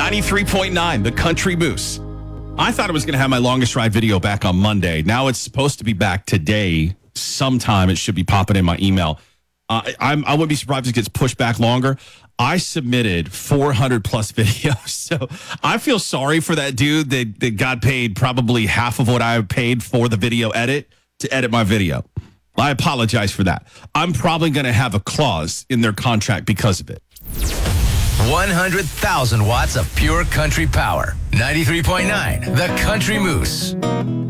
93.9, The Country Moose. I thought I was going to have my longest ride video back on Monday. Now it's supposed to be back today. Sometime it should be popping in my email. I wouldn't be surprised if it gets pushed back longer. I submitted 400 plus videos. So I feel sorry for that dude that got paid probably half of what I paid for the video edit to edit my video. I apologize for that. I'm probably going to have a clause in their contract because of it. 100,000 watts of pure country power. 93.9, The Country Moose.